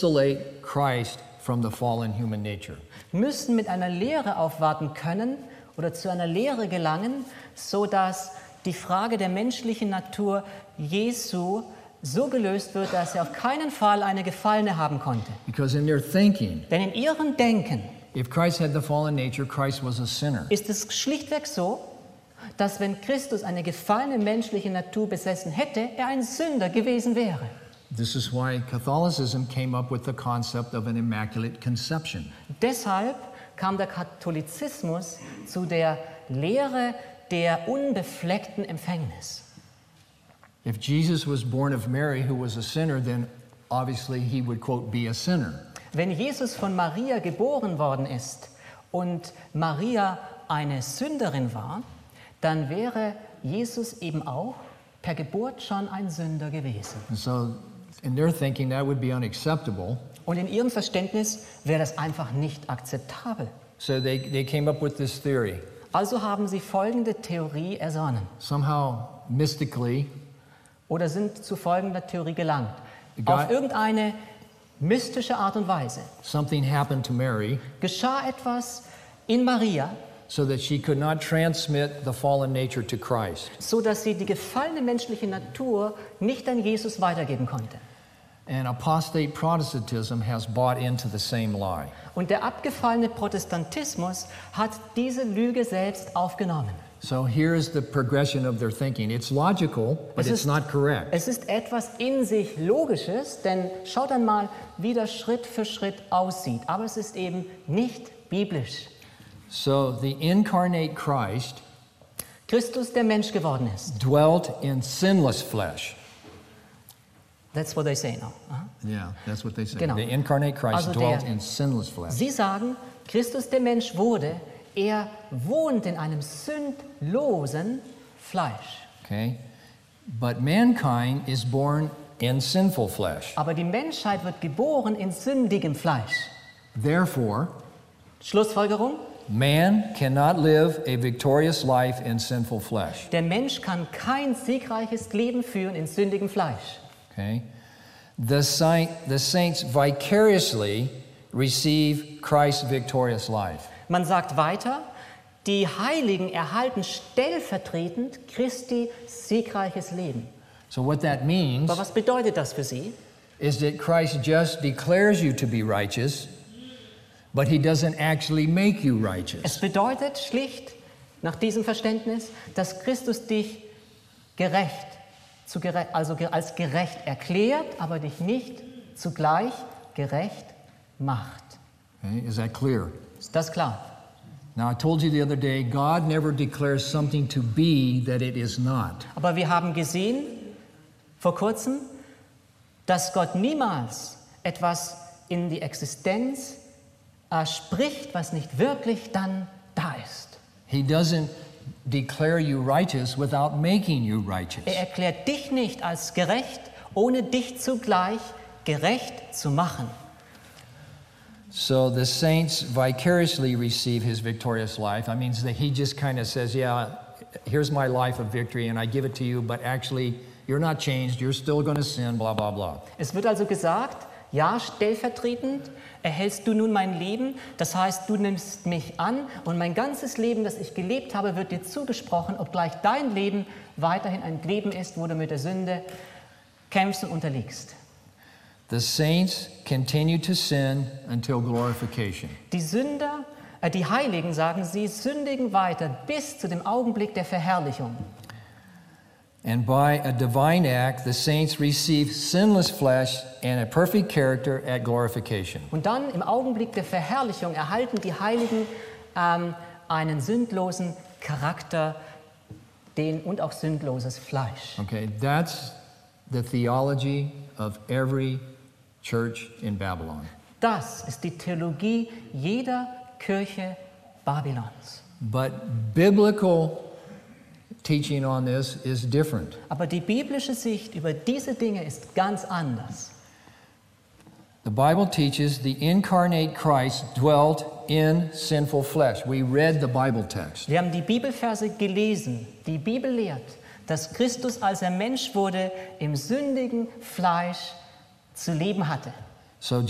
isolate Christ from the fallen human nature. Müssen mit einer Lehre aufwarten können oder zu einer Lehre gelangen, so dass die Frage der menschlichen Natur Jesu so gelöst wird, dass er auf keinen Fall eine Gefallene haben konnte. Because in their thinking, Denn in ihrem Denken if Christ had the fallen nature, Christ was a sinner. ist es schlichtweg so, dass wenn Christus eine gefallene menschliche Natur besessen hätte, er ein Sünder gewesen wäre. This is why Catholicism came up with the concept of an immaculate conception. Deshalb kam der Katholizismus zu der Lehre der unbefleckten Empfängnis. If Jesus was born of Mary, who was a sinner, then obviously he would, quote, be a sinner. Wenn Jesus von Maria geboren worden ist und Maria eine Sünderin war, dann wäre Jesus eben auch per Geburt schon ein Sünder gewesen. And so in their thinking, that would be unacceptable. Und in ihrem Verständnis wäre das einfach nicht akzeptabel. So they came up with this theory. Also haben sie folgende Theorie ersonnen Somehow, mystically, oder sind zu folgender Theorie gelangt. God- Auf irgendeine mystische Art und Weise something happened to Mary geschah etwas in Maria, so that she could not transmit the fallen nature to Christ. so dass sie die gefallene menschliche Natur nicht an Jesus weitergeben konnte. And apostate Protestantism has bought into the same lie. Und der abgefallene Protestantismus hat diese Lüge selbst aufgenommen. So here's the progression of their thinking. It's logical, but it's not correct. Es ist etwas in sich Logisches, denn schaut einmal, wie das Schritt für Schritt aussieht. Aber es ist eben nicht biblisch. So the incarnate Christ Christus, der Mensch geworden ist. dwelt in sinless flesh. That's what they say now. Aha. Yeah, that's what they say. Genau. The incarnate Christ Also dwelt der- in sinless flesh. Sie sagen, Christus, der Mensch wurde, er wohnt in einem sündlosen Fleisch. Okay? But mankind is born in sinful flesh. Aber die Menschheit wird geboren in sündigem Fleisch. Therefore, Schlussfolgerung? man cannot live a victorious life in sinful flesh. Der Mensch kann kein siegreiches Leben führen in sündigem Fleisch. Okay? The saints vicariously receive Christ's victorious life. Man sagt weiter, die Heiligen erhalten stellvertretend Christi siegreiches Leben. So what that means Aber was bedeutet das für Sie? is that Christ just declares you to be righteous, but he doesn't actually make you Es righteous. bedeutet schlicht, nach diesem Verständnis, dass Christus dich als gerecht erklärt, aber dich nicht zugleich gerecht macht. Okay? Is that clear? Ist das klar? Now, I told you the other day, God never declares something to be that it is not. Aber wir haben gesehen vor kurzem, dass Gott niemals etwas in die Existenz spricht, was nicht wirklich dann da ist. He doesn't declare you righteous without making you righteous. Er erklärt dich nicht als gerecht, ohne dich zugleich gerecht zu machen. So the saints vicariously receive his victorious life. I mean, that he just kind of says, yeah, here's my life of victory and I give it to you, but actually you're not changed, you're still going to sin, blah, blah, blah. Es wird also gesagt, ja, stellvertretend erhältst du nun mein Leben, das heißt, du nimmst mich an und mein ganzes Leben, das ich gelebt habe, wird dir zugesprochen, obgleich dein Leben weiterhin ein Leben ist, wo du mit der Sünde kämpfst und unterliegst. The saints continue to sin until glorification. Die Heiligen, sagen sie, sündigen weiter bis zu dem Augenblick der Verherrlichung. And by a divine act, the saints receive sinless flesh and a perfect character at glorification. Und dann im Augenblick der Verherrlichung erhalten die Heiligen einen sündlosen Charakter und auch sündloses Fleisch. Okay, that's the theology of every church in Babylon. Das ist die Theologie jeder Kirche Babylons. But biblical teaching on this is different. Aber die biblische Sicht über diese Dinge ist ganz anders. The Bible teaches the incarnate Christ dwelt in sinful flesh. We read the Bible text. Wir haben die Bibelverse gelesen. Die Bibel lehrt, dass Christus, als er Mensch wurde, im sündigen Fleisch zu leben hatte. So